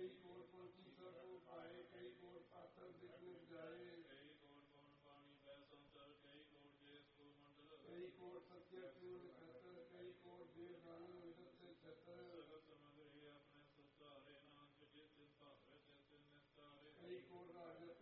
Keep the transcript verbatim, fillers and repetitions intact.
कई कोट पंछी सब पाए, कई कोट पात्र दिख जाए, कई कोट कौन पानी बैसंतर, कई कोट देश को मंडल, कई कोट सत्य क्यों खतर, कई कोट देव गान से छतर, सगत समग्री अपने सुतारे नाथ जित भावे तित निस्तारे, कई कोट राजत